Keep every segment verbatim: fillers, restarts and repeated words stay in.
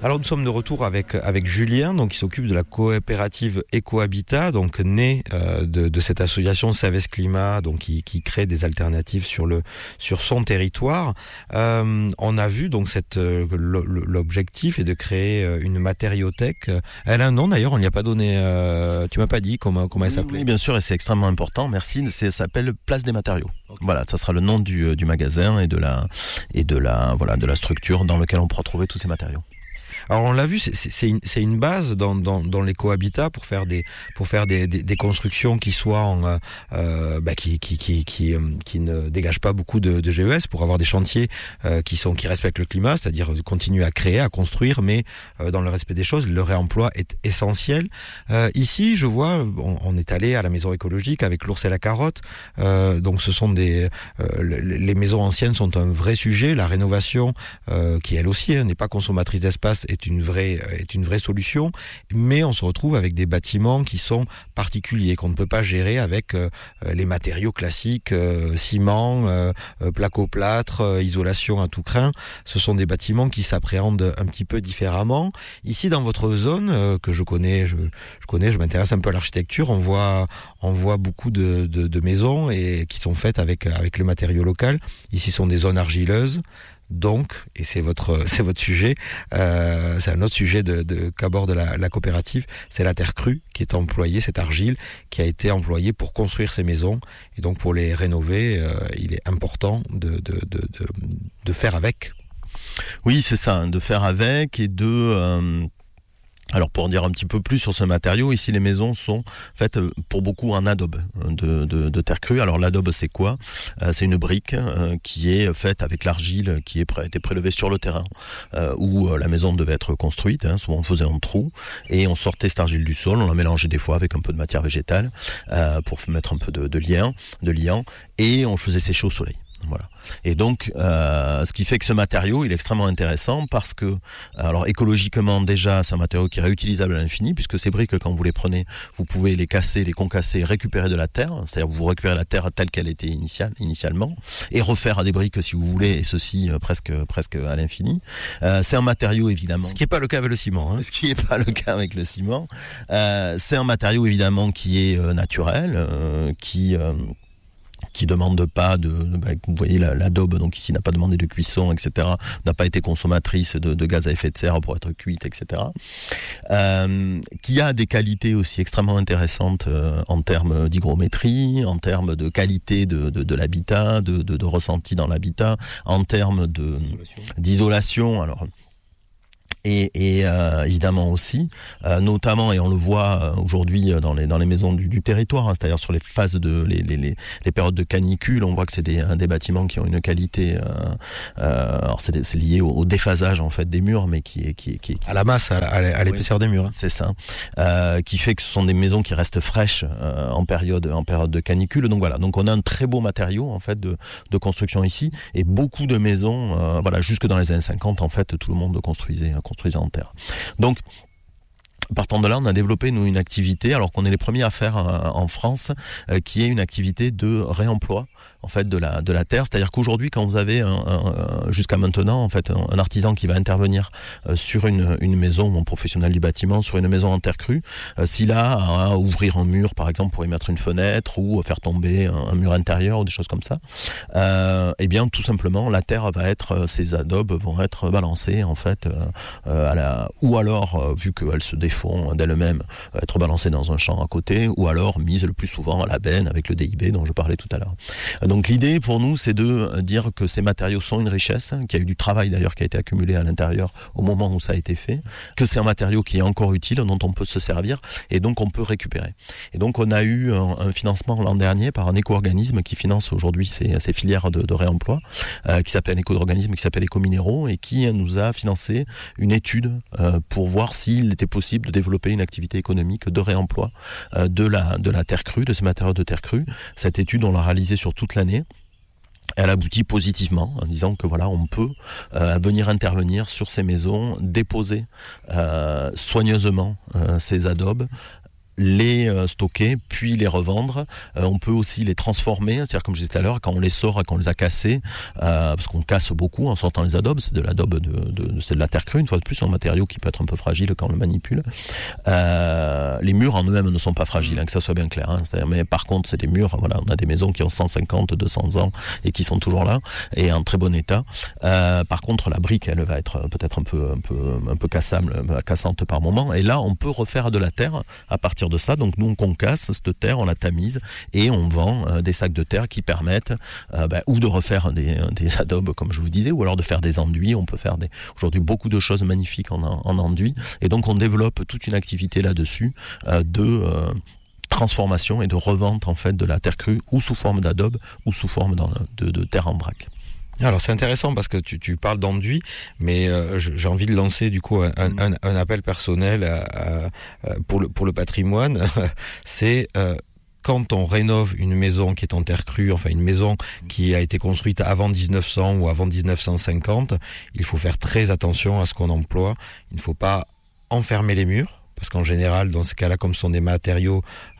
Alors nous sommes de retour avec, avec Julien, donc, qui s'occupe de la coopérative Ecohabitat, donc née euh, de, de cette association Savès Climat, donc qui, qui crée des alternatives sur, le, sur son territoire. Euh, on a vu donc cette, euh, l'objectif est de créer une matériothèque. Elle a un nom d'ailleurs, on n'y a pas donné, euh, tu m'as pas dit comment, comment elle oui, s'appelait. Oui, bien sûr, et c'est extrêmement important, merci. C'est, ça s'appelle Place des Matériaux. Okay. Voilà, ça sera le nom du, du magasin et de la, et de la, voilà, de la structure dans laquelle on pourra trouver tous ces matériaux. Alors on l'a vu, c'est, c'est, une, c'est une base dans, dans, dans l'écohabitat pour faire des pour faire des, des, des constructions qui soient en, euh, bah, qui, qui qui qui qui ne dégagent pas beaucoup de, de G E S, pour avoir des chantiers euh, qui sont qui respectent le climat, c'est-à-dire continuer à créer, à construire, mais euh, dans le respect des choses. Le réemploi est essentiel. Euh, ici, je vois, on, on est allé à la maison écologique avec l'ours et la carotte. Euh, donc ce sont des euh, les maisons anciennes sont un vrai sujet. La rénovation, euh, qui elle aussi hein, n'est pas consommatrice d'espace, est une vraie est une vraie solution, mais on se retrouve avec des bâtiments qui sont particuliers, qu'on ne peut pas gérer avec euh, les matériaux classiques, euh, ciment, euh, placo-plâtre, euh, isolation à tout crin. Ce sont des bâtiments qui s'appréhendent un petit peu différemment. Ici, dans votre zone, euh, que je connais, je, je connais, je m'intéresse un peu à l'architecture, on voit on voit beaucoup de, de, de maisons et qui sont faites avec avec le matériau local. Ici, ce sont des zones argileuses. Donc, et c'est votre c'est votre sujet, euh, c'est un autre sujet de, de qu'aborde la, la coopérative, c'est la terre crue qui est employée, cette argile qui a été employée pour construire ces maisons, et donc pour les rénover, euh, il est important de de, de de de faire avec. Oui, c'est ça, de faire avec et de euh... Alors pour en dire un petit peu plus sur ce matériau, ici les maisons sont faites pour beaucoup en adobe de, de, de terre crue. Alors l'adobe c'est quoi ? euh, C'est une brique euh, qui est faite avec l'argile qui est pré- été prélevée sur le terrain euh, où euh, la maison devait être construite. Hein, souvent on faisait un trou et on sortait cette argile du sol, on la mélangeait des fois avec un peu de matière végétale euh, pour mettre un peu de, de lien, de liant, et on le faisait sécher au soleil. Voilà. Et donc, euh, ce qui fait que ce matériau, il est extrêmement intéressant parce que, alors écologiquement déjà, c'est un matériau qui est réutilisable à l'infini, puisque ces briques, quand vous les prenez, vous pouvez les casser, les concasser, récupérer de la terre, c'est-à-dire vous récupérez la terre telle qu'elle était initiale, initialement, et refaire à des briques si vous voulez, et ceci euh, presque presque à l'infini. Euh, c'est un matériau évidemment. Ce qui n'est pas le cas avec le ciment. Hein. Ce qui n'est pas le cas avec le ciment. Euh, c'est un matériau évidemment qui est euh, naturel, euh, qui euh, qui demande pas de, de bah, vous voyez l'adobe, donc ici n'a pas demandé de cuisson, et cetera, n'a pas été consommatrice de, de gaz à effet de serre pour être cuite, et cetera. Euh, qui a des qualités aussi extrêmement intéressantes euh, en termes d'hygrométrie, en termes de qualité de, de, de l'habitat, de, de, de ressenti dans l'habitat, en termes de, d'isolation. Alors Et, et euh, évidemment aussi, euh, notamment, et on le voit euh, aujourd'hui dans les dans les maisons du, du territoire, hein, c'est-à-dire sur les phases de les, les les les périodes de canicule, on voit que c'est des des bâtiments qui ont une qualité, euh, euh, alors c'est, c'est lié au, au déphasage en fait des murs, mais qui est qui est qui, est, qui à la masse, à, à, à l'épaisseur oui, des murs. Hein. C'est ça, euh, qui fait que ce sont des maisons qui restent fraîches euh, en période en période de canicule. Donc voilà, donc on a un très beau matériau en fait de de construction ici, et beaucoup de maisons, euh, voilà, jusque dans les années cinquante en fait, tout le monde construisait. construisait en terre. Donc, partant de là, on a développé nous une activité, alors qu'on est les premiers à faire euh, en France, euh, qui est une activité de réemploi en fait de la de la terre. C'est-à-dire qu'aujourd'hui, quand vous avez un, un, jusqu'à maintenant en fait un, un artisan qui va intervenir euh, sur une une maison, un professionnel du bâtiment sur une maison en terre crue, euh, s'il a à ouvrir un mur par exemple pour y mettre une fenêtre ou faire tomber un, un mur intérieur ou des choses comme ça, euh, eh bien tout simplement la terre va être, ces adobes vont être balancés en fait euh, à la ou alors euh, vu qu'elles se défont font d'elle-même être balancée dans un champ à côté, ou alors mise le plus souvent à la benne avec le D I B dont je parlais tout à l'heure. Donc l'idée pour nous, c'est de dire que ces matériaux sont une richesse, qu'il y a eu du travail d'ailleurs qui a été accumulé à l'intérieur au moment où ça a été fait, que c'est un matériau qui est encore utile, dont on peut se servir et donc on peut récupérer. Et donc on a eu un, un financement l'an dernier par un éco-organisme qui finance aujourd'hui ces, ces filières de, de réemploi, euh, qui s'appelle un éco-organisme qui s'appelle Éco-Minéraux, et qui nous a financé une étude euh, pour voir s'il était possible de développer une activité économique de réemploi euh, de la de la terre crue, de ces matériaux de terre crue. Cette étude, on l'a réalisée sur toute l'année. Elle aboutit positivement en disant que voilà, on peut euh, venir intervenir sur ces maisons, déposer euh, soigneusement euh, ces adobes, les euh, stocker, puis les revendre. Euh, on peut aussi les transformer, c'est-à-dire comme je disais tout à l'heure, quand on les sort et qu'on les a cassés, euh, parce qu'on casse beaucoup en sortant les adobes, c'est de l'adobe, de, de, c'est de la terre crue, une fois de plus, un matériau qui peut être un peu fragile quand on le manipule. Euh, les murs en eux-mêmes ne sont pas fragiles, hein, que ça soit bien clair. Hein, c'est-à-dire, mais par contre, c'est des murs, voilà, on a des maisons qui ont cent cinquante, deux cents ans et qui sont toujours là et en très bon état. Euh, par contre, la brique, elle va être peut-être un peu, un peu, un peu cassable, cassante par moment. Et là, on peut refaire de la terre à partir de ça. Donc nous on concasse cette terre, on la tamise et on vend euh, des sacs de terre qui permettent euh, bah, ou de refaire des, des adobes comme je vous disais, ou alors de faire des enduits. On peut faire des, aujourd'hui beaucoup de choses magnifiques en, en enduits, et donc on développe toute une activité là-dessus euh, de euh, transformation et de revente en fait de la terre crue, ou sous forme d'adobe ou sous forme de, de terre en vrac. Alors c'est intéressant parce que tu, tu parles d'enduit, mais euh, j'ai envie de lancer du coup un, un, un appel personnel à, à, à, pour, le, pour le patrimoine. C'est euh, quand on rénove une maison qui est en terre crue, enfin une maison qui a été construite avant dix-neuf cents ou avant dix-neuf cent cinquante, il faut faire très attention à ce qu'on emploie. Il ne faut pas enfermer les murs. Parce qu'en général, dans ces cas-là, comme ce sont des matériaux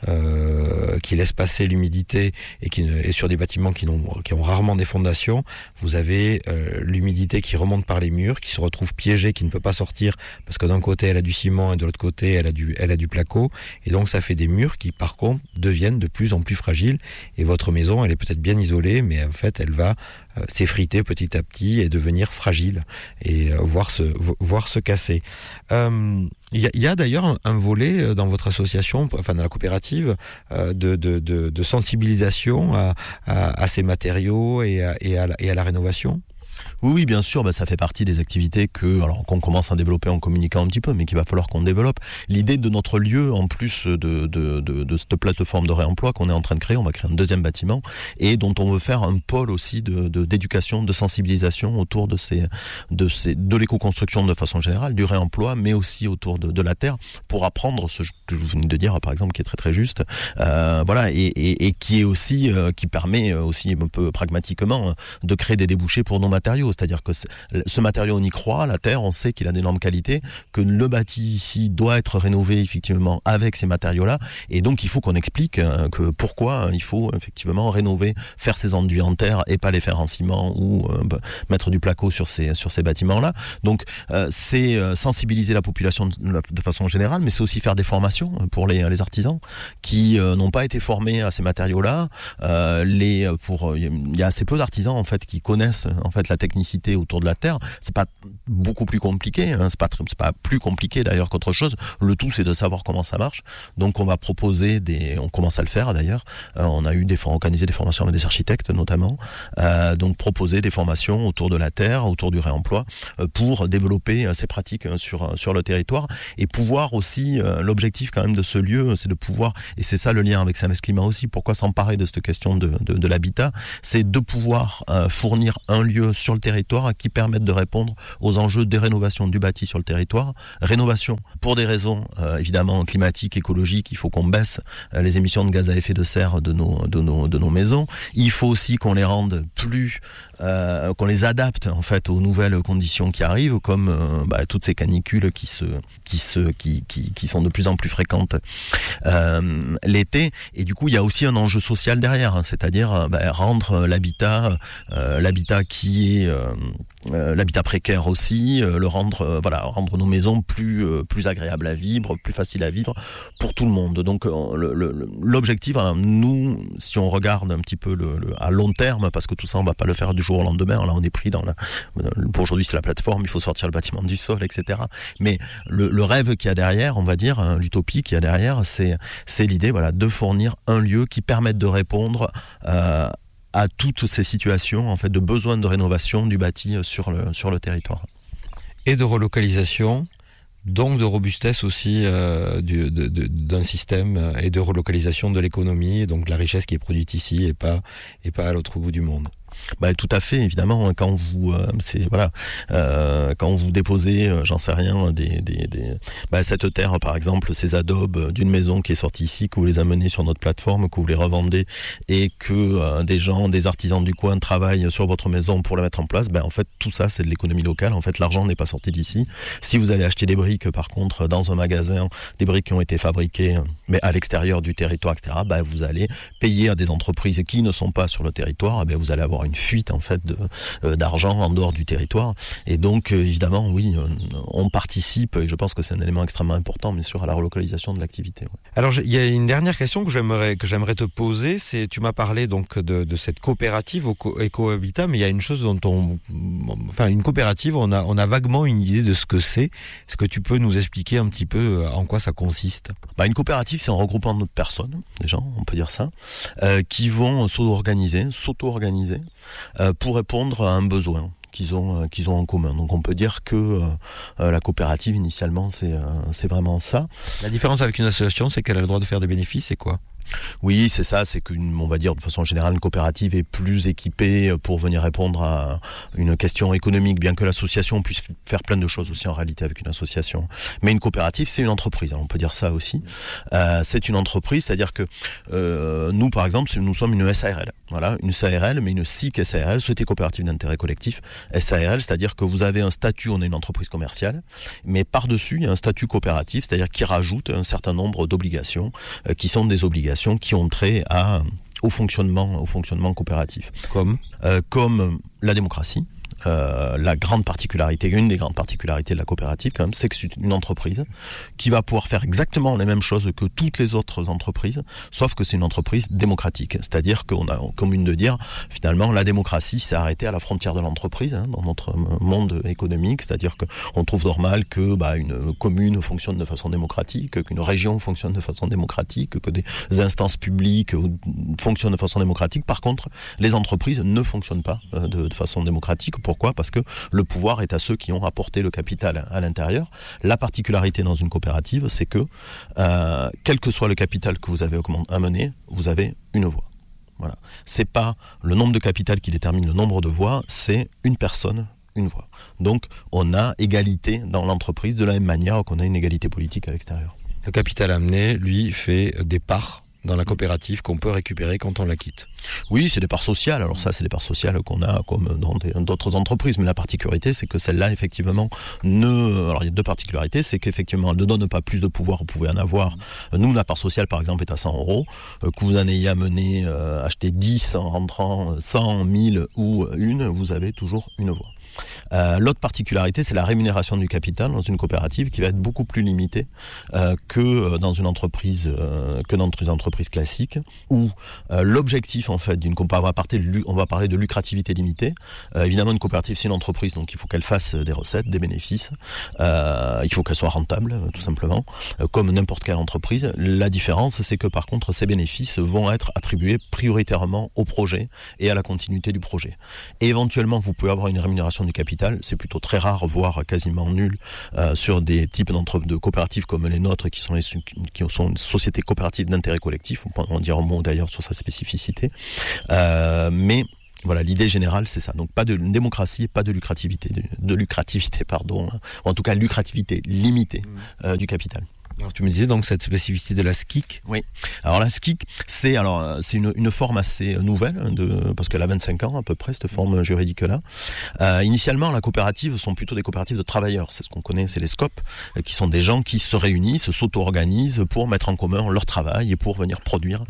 euh, qui laissent passer l'humidité et, qui, et sur des bâtiments qui, n'ont, qui ont rarement des fondations, vous avez euh, l'humidité qui remonte par les murs, qui se retrouve piégée, qui ne peut pas sortir parce que d'un côté elle a du ciment et de l'autre côté elle a du, elle a du placo. Et donc ça fait des murs qui par contre deviennent de plus en plus fragiles. Et votre maison, elle est peut-être bien isolée, mais en fait elle va euh, s'effriter petit à petit et devenir fragile et euh, voir, se, voir se casser. Euh, Il y a, il y a d'ailleurs un, un volet dans votre association, enfin dans la coopérative, euh, de, de, de, de sensibilisation à, à, à ces matériaux et à, et, à la, et à la rénovation. Oui, oui, bien sûr, bah, ça fait partie des activités que, alors, qu'on commence à développer en communiquant un petit peu, mais qu'il va falloir qu'on développe. L'idée de notre lieu, en plus de, de, de, de cette plateforme de réemploi qu'on est en train de créer, on va créer un deuxième bâtiment, et dont on veut faire un pôle aussi de, de, d'éducation, de sensibilisation autour de ces, de ces, de l'éco-construction de façon générale, du réemploi, mais aussi autour de, de la terre, pour apprendre ce que je vous venez de dire, par exemple, qui est très très juste, euh, voilà, et, et, et qui est aussi, euh, qui permet aussi un peu pragmatiquement de créer des débouchés pour nos matériaux. C'est-à-dire que ce matériau, on y croit, la terre, on sait qu'il a d'énormes qualités, que le bâti ici doit être rénové effectivement avec ces matériaux-là, et donc il faut qu'on explique que pourquoi il faut effectivement rénover, faire ces enduits en terre et pas les faire en ciment ou euh, mettre du placo sur ces, sur ces bâtiments-là. Donc euh, c'est sensibiliser la population de, de façon générale, mais c'est aussi faire des formations pour les, les artisans qui euh, n'ont pas été formés à ces matériaux-là. Euh, les, pour, il y a assez peu d'artisans en fait qui connaissent en fait la technicité autour de la terre. C'est pas beaucoup plus compliqué, hein. c'est pas c'est pas plus compliqué d'ailleurs qu'autre chose. Le tout c'est de savoir comment ça marche. Donc on va proposer des, on commence à le faire d'ailleurs. Euh, on a eu des organisé des formations avec des architectes notamment. Euh, donc proposer des formations autour de la terre, autour du réemploi, euh, pour développer euh, ces pratiques euh, sur sur le territoire et pouvoir aussi euh, l'objectif quand même de ce lieu, c'est de pouvoir, et c'est ça le lien avec Sames Climat aussi. Pourquoi s'emparer de cette question de de, de l'habitat, c'est de pouvoir euh, fournir un lieu sur le territoire qui permettent de répondre aux enjeux des rénovations du bâti sur le territoire. Rénovation pour des raisons euh, évidemment climatiques, écologiques, il faut qu'on baisse euh, les émissions de gaz à effet de serre de nos, de nos, de nos maisons. Il faut aussi qu'on les rende plus, euh, qu'on les adapte en fait aux nouvelles conditions qui arrivent, comme euh, bah, toutes ces canicules qui se, qui se, qui, qui, qui sont de plus en plus fréquentes euh, l'été. Et du coup, il y a aussi un enjeu social derrière, hein, c'est-à-dire bah, rendre l'habitat, euh, l'habitat qui est euh, euh, l'habitat précaire aussi, euh, le rendre, euh, voilà, rendre nos maisons plus, euh, plus agréables à vivre, plus faciles à vivre pour tout le monde. Donc euh, le, le, l'objectif, hein, nous, si on regarde un petit peu le, le, à long terme, parce que tout ça, on va pas le faire du jour au lendemain. Là, on est pris dans la. Pour aujourd'hui, c'est la plateforme. Il faut sortir le bâtiment du sol, et cetera. Mais le, le rêve qu'il y a derrière, on va dire, hein, l'utopie qu'il y a derrière, c'est, c'est l'idée, voilà, de fournir un lieu qui permette de répondre euh, à toutes ces situations en fait de besoin de rénovation du bâti sur le sur le territoire. Et de relocalisation, donc de robustesse aussi euh, du, de, de, d'un système et de relocalisation de l'économie, donc la richesse qui est produite ici et pas et pas à l'autre bout du monde. Bah, tout à fait, évidemment. Quand vous, euh, c'est voilà, euh, quand vous déposez, euh, j'en sais rien, des, des, des bah, cette terre, par exemple, ces adobes d'une maison qui est sortie ici, que vous les amenez sur notre plateforme, que vous les revendez, et que euh, des gens, des artisans du coin travaillent sur votre maison pour la mettre en place. Ben en fait, tout ça, c'est de l'économie locale. En fait, l'argent n'est pas sorti d'ici. Si vous allez acheter des briques, par contre, dans un magasin, des briques qui ont été fabriquées, mais à l'extérieur du territoire, et cetera. Ben vous allez payer à des entreprises qui ne sont pas sur le territoire. Ben vous allez avoir une fuite en fait de, euh, d'argent en dehors du territoire, et donc euh, évidemment oui euh, on participe, et je pense que c'est un élément extrêmement important bien sûr à la relocalisation de l'activité. Ouais. Alors il y a une dernière question que j'aimerais que j'aimerais te poser, c'est tu m'as parlé donc de, de cette coopérative Ecohabitat, mais il y a une chose dont on enfin une coopérative on a on a vaguement une idée de ce que c'est. Est-ce que tu peux nous expliquer un petit peu en quoi ça consiste? Bah, une coopérative, c'est un regroupement de personnes, des gens, on peut dire ça, euh, qui vont s'auto-organiser, s'auto-organiser euh, pour répondre à un besoin qu'ils ont euh, qu'ils ont en commun. Donc on peut dire que euh, la coopérative initialement c'est euh, c'est vraiment ça. La différence avec une association, c'est qu'elle a le droit de faire des bénéfices, c'est quoi? Oui, c'est ça, c'est qu'une, on va dire de façon générale, une coopérative est plus équipée pour venir répondre à une question économique, bien que l'association puisse faire plein de choses aussi en réalité avec une association. Mais une coopérative, c'est une entreprise, on peut dire ça aussi. Euh, c'est une entreprise, c'est-à-dire que euh, nous, par exemple, nous sommes une S A R L. Voilà, une S A R L, mais une S I C S A R L, Société coopérative d'intérêt collectif, S A R L, c'est-à-dire que vous avez un statut, on est une entreprise commerciale, mais par-dessus, il y a un statut coopératif, c'est-à-dire qui rajoute un certain nombre d'obligations, euh, qui sont des obligations qui ont trait à, au fonctionnement, au fonctionnement coopératif. Comme euh, Comme la démocratie. Euh, la grande particularité, une des grandes particularités de la coopérative, quand même, c'est que c'est une entreprise qui va pouvoir faire exactement les mêmes choses que toutes les autres entreprises, sauf que c'est une entreprise démocratique. C'est-à-dire qu'on a commune de dire, finalement, la démocratie s'est arrêtée à la frontière de l'entreprise, hein, dans notre monde économique. C'est-à-dire qu'on trouve normal que bah, une commune fonctionne de façon démocratique, qu'une région fonctionne de façon démocratique, que des instances publiques fonctionnent de façon démocratique. Par contre, les entreprises ne fonctionnent pas de, de façon démocratique. Pourquoi ? Parce que le pouvoir est à ceux qui ont apporté le capital à l'intérieur. La particularité dans une coopérative, c'est que, euh, quel que soit le capital que vous avez amené, vous avez une voix. Voilà. C'est pas le nombre de capital qui détermine le nombre de voix, c'est une personne, une voix. Donc, on a égalité dans l'entreprise de la même manière qu'on a une égalité politique à l'extérieur. Le capital amené, lui, fait des parts dans la coopérative qu'on peut récupérer quand on la quitte. Oui, c'est des parts sociales. Alors ça, c'est des parts sociales qu'on a comme dans des, d'autres entreprises. Mais la particularité, c'est que celle-là, effectivement, ne... Alors, il y a deux particularités. C'est qu'effectivement, elle ne donne pas plus de pouvoir. Vous pouvez en avoir. Nous, la part sociale, par exemple, est à cent euros. Que vous en ayez amené euh, acheter dix en rentrant, cent, mille ou une, vous avez toujours une voix. Euh, l'autre particularité, c'est la rémunération du capital dans une coopérative qui va être beaucoup plus limitée euh, que dans une entreprise euh, que dans une entreprise classique, où euh, l'objectif en fait d'une coopérative, on va parler de, on va parler de lucrativité limitée. Euh, évidemment, une coopérative c'est une entreprise, donc il faut qu'elle fasse des recettes, des bénéfices. Euh, il faut qu'elle soit rentable, tout simplement, euh, comme n'importe quelle entreprise. La différence, c'est que par contre, ces bénéfices vont être attribués prioritairement au projet et à la continuité du projet. Et éventuellement, vous pouvez avoir une rémunération du capital, c'est plutôt très rare, voire quasiment nul, euh, sur des types de coopératives comme les nôtres, qui sont, les, qui sont une société coopérative d'intérêt collectif, on peut en dire un mot d'ailleurs sur sa spécificité, euh, mais voilà, l'idée générale, c'est ça. Donc pas de démocratie, pas de lucrativité, de, de lucrativité, pardon, hein, ou en tout cas lucrativité limitée euh, du capital. Alors tu me disais donc cette spécificité de la S C I C. Oui. Alors la S C I C, c'est alors c'est une, une forme assez nouvelle de parce qu'elle a vingt-cinq ans à peu près cette forme juridique là. Euh, initialement, la coopérative sont plutôt des coopératives de travailleurs. C'est ce qu'on connaît, c'est les S C O P, qui sont des gens qui se réunissent, s'auto-organisent pour mettre en commun leur travail et pour venir produire,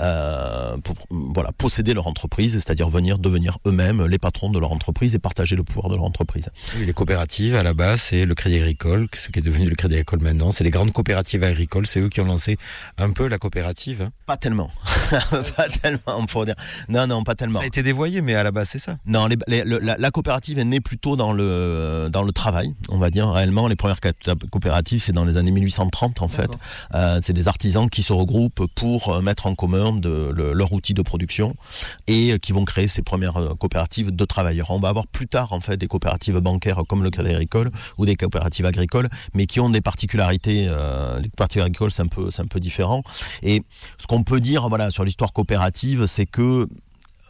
euh, pour voilà posséder leur entreprise, c'est-à-dire venir devenir eux-mêmes les patrons de leur entreprise et partager le pouvoir de leur entreprise. Oui, les coopératives à la base, c'est le Crédit Agricole, ce qui est devenu le Crédit Agricole maintenant. C'est les grandes coopératives agricoles, c'est eux qui ont lancé un peu la coopérative. Hein. Pas tellement, pas tellement, on pourrait dire. Non, non, pas tellement. Ça a été dévoyé, mais à la base, c'est ça. Non, les, les, le, la, la coopérative est née plutôt dans le dans le travail, on va dire. Réellement, les premières coopératives, c'est dans les années mille huit cent trente, en fait. Euh, c'est des artisans qui se regroupent pour mettre en commun de, le, leur outil de production et qui vont créer ces premières coopératives de travailleurs. On va avoir plus tard, en fait, des coopératives bancaires comme le Crédit Agricole ou des coopératives agricoles, mais qui ont des particularités. Euh, les coopératives agricoles, c'est un peu, c'est un peu différent. Et ce qu'on peut dire, voilà, sur l'histoire coopérative, c'est que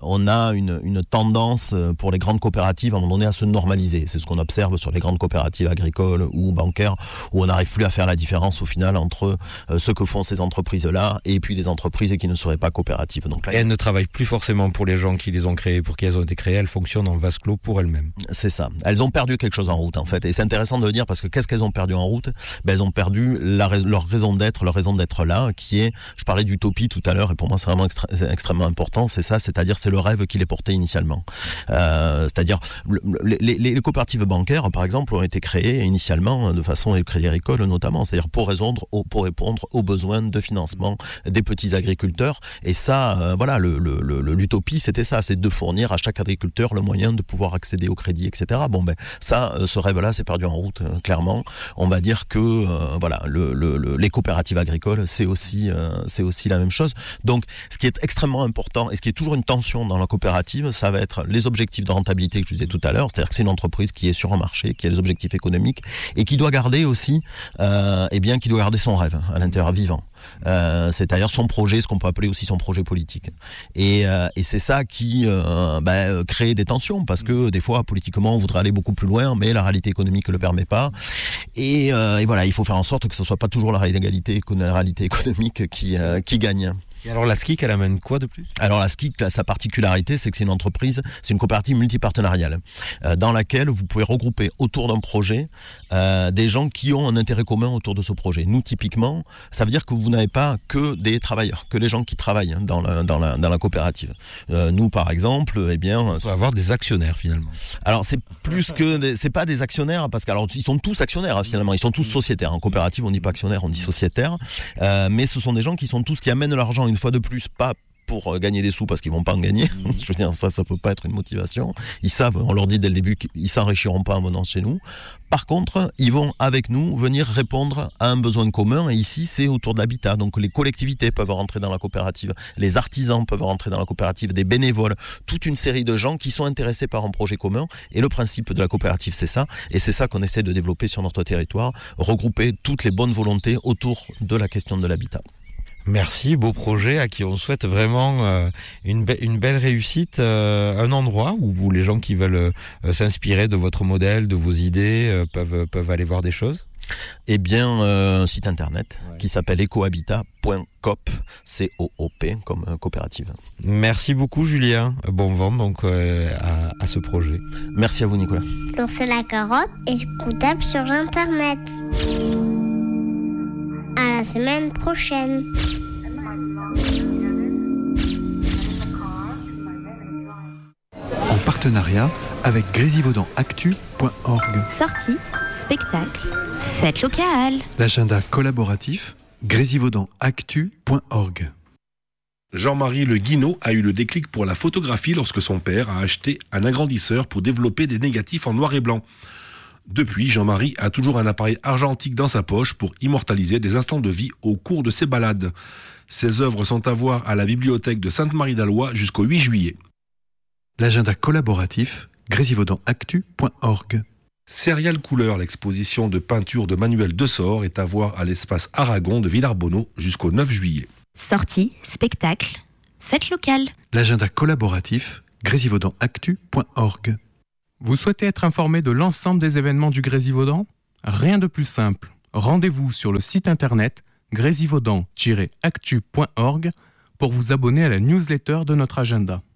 on a une, une tendance pour les grandes coopératives à un moment donné à se normaliser. C'est ce qu'on observe sur les grandes coopératives agricoles ou bancaires, où on n'arrive plus à faire la différence au final entre euh, ce que font ces entreprises-là et puis des entreprises qui ne seraient pas coopératives. Donc là, et elles ne travaillent plus forcément pour les gens qui les ont créées, pour qui elles ont été créées, elles fonctionnent en vase clos pour elles-mêmes. C'est ça. Elles ont perdu quelque chose en route en fait. Et c'est intéressant de le dire parce que qu'est-ce qu'elles ont perdu en route ? Ben, elles ont perdu la, leur raison d'être, leur raison d'être là, qui est, je parlais d'utopie tout à l'heure, et pour moi c'est vraiment extra, c'est extrêmement important, c'est ça, c'est-à-dire c'est le rêve qui les portait initialement. Euh, c'est-à-dire le, les, les, les coopératives bancaires, par exemple, ont été créées initialement de façon, et le Crédit Agricole notamment, c'est-à-dire pour répondre, aux, pour répondre aux besoins de financement des petits agriculteurs. Et ça, euh, voilà, le, le, le, l'utopie, c'était ça, c'est de fournir à chaque agriculteur le moyen de pouvoir accéder au crédit, et cetera. Bon, ben ça, euh, ce rêve-là, c'est perdu en route, euh, clairement. On va dire que, euh, voilà, le, le, le, les coopératives agricoles, c'est aussi, euh, c'est aussi la même chose. Donc, ce qui est extrêmement important et ce qui est toujours une tension dans la coopérative, ça va être les objectifs de rentabilité que je disais tout à l'heure. C'est-à-dire que c'est une entreprise qui est sur un marché, qui a des objectifs économiques et qui doit garder aussi, euh, eh bien, qui doit garder son rêve à l'intérieur vivant. Euh, c'est-à-dire son projet, ce qu'on peut appeler aussi son projet politique. Et, euh, et c'est ça qui euh, bah, crée des tensions, parce que des fois, politiquement, on voudrait aller beaucoup plus loin, mais la réalité économique ne le permet pas. Et, euh, et voilà, il faut faire en sorte que ce ne soit pas toujours la réalité, la réalité économique qui, euh, qui gagne. Et alors la S C I C, elle amène quoi de plus ? Alors la S C I C, sa particularité, c'est que c'est une entreprise, c'est une coopérative multipartenariale, euh, dans laquelle vous pouvez regrouper autour d'un projet euh, des gens qui ont un intérêt commun autour de ce projet. Nous, typiquement, ça veut dire que vous n'avez pas que des travailleurs, que les gens qui travaillent dans la, dans la, dans la coopérative. Euh, nous, par exemple, eh bien... On peut avoir des actionnaires, finalement. Alors, c'est plus que... Des, c'est pas des actionnaires, parce qu'ils sont tous actionnaires, hein, finalement. Ils sont tous sociétaires. En coopérative, on ne dit pas actionnaire, on dit sociétaire. Euh, mais ce sont des gens qui sont tous, qui amènent l'argent une fois de plus, pas pour gagner des sous parce qu'ils vont pas en gagner. Je veux dire, ça, ça peut pas être une motivation. Ils savent, on leur dit dès le début qu'ils s'enrichiront pas en venant chez nous. Par contre, ils vont avec nous venir répondre à un besoin commun. Et ici, c'est autour de l'habitat. Donc, les collectivités peuvent rentrer dans la coopérative, les artisans peuvent rentrer dans la coopérative, des bénévoles, toute une série de gens qui sont intéressés par un projet commun. Et le principe de la coopérative, c'est ça. Et c'est ça qu'on essaie de développer sur notre territoire, regrouper toutes les bonnes volontés autour de la question de l'habitat. Merci, beau projet à qui on souhaite vraiment euh, une, be- une belle réussite, euh, un endroit où, où les gens qui veulent euh, s'inspirer de votre modèle, de vos idées, euh, peuvent, peuvent aller voir des choses. Eh bien, euh, un site internet ouais. qui s'appelle ecohabitat point coop, C O O P, comme euh, coopérative. Merci beaucoup, Julien. Bon vent donc euh, à, à ce projet. Merci à vous, Nicolas. L'ours et la carotte est écoutable sur internet. À la semaine prochaine. En partenariat avec grésivaudan actu point org. Sortie, spectacle, fête locale. L'agenda collaboratif grésivaudan actu point org. Jean-Marie Le Guinaud a eu le déclic pour la photographie lorsque son père a acheté un agrandisseur pour développer des négatifs en noir et blanc. Depuis, Jean-Marie a toujours un appareil argentique dans sa poche pour immortaliser des instants de vie au cours de ses balades. Ses œuvres sont à voir à la bibliothèque de Sainte-Marie-d'Alloy jusqu'au huit juillet. L'agenda collaboratif grésivaudan actu point org. Serial Couleur, l'exposition de peinture de Manuel Dessort, est à voir à l'espace Aragon de Villarbonneau jusqu'au neuf juillet. Sortie, spectacle, fête locale. L'agenda collaboratif grésivaudan actu point org. Vous souhaitez être informé de l'ensemble des événements du Grésivaudan ? Rien de plus simple. Rendez-vous sur le site internet grésivaudan tiret actu point org pour vous abonner à la newsletter de notre agenda.